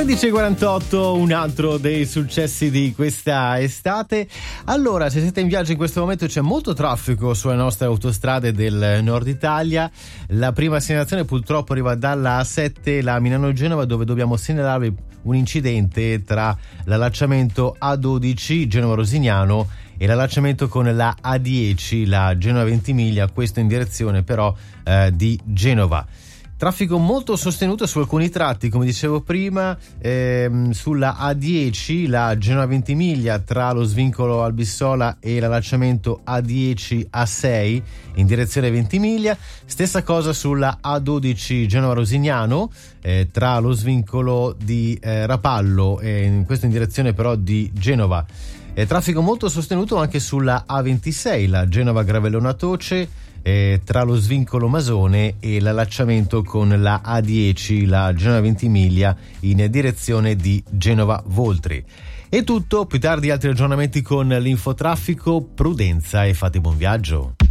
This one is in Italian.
13:48, un altro dei successi di questa estate. Allora, se siete in viaggio in questo momento c'è molto traffico sulle nostre autostrade del nord Italia. La prima segnalazione purtroppo arriva dalla A7, la Milano-Genova, dove dobbiamo segnalarvi un incidente tra l'allacciamento A12 Genova-Rosignano e l'allacciamento con la A10, la Genova-Ventimiglia, questo in direzione però di Genova. Traffico molto sostenuto su alcuni tratti, come dicevo prima, sulla A10, la Genova-Ventimiglia tra lo svincolo Albissola e l'allacciamento A10-A6 in direzione Ventimiglia. Stessa cosa sulla A12 Genova-Rosignano tra lo svincolo di Rapallo, questo in direzione però di Genova. Traffico molto sostenuto anche sulla A26, la Genova-Gravellona-Toce, tra lo svincolo Masone e l'allacciamento con la A10, la Genova-Ventimiglia in direzione di Genova-Voltri. È tutto, più tardi altri aggiornamenti con l'infotraffico. Prudenza e fate buon viaggio.